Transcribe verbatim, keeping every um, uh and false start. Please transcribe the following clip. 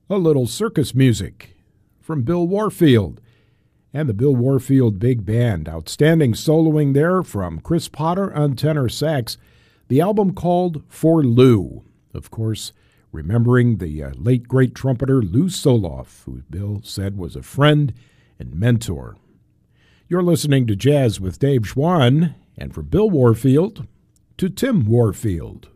A little circus music from Bill Warfield and the Bill Warfield Big Band. Outstanding soloing there from Chris Potter on tenor sax. The album called For Lou. Of course, remembering the uh, late great trumpeter Lou Soloff, who Bill said was a friend and mentor. You're listening to Jazz with Dave Schwann, and for Bill Warfield, to Tim Warfield.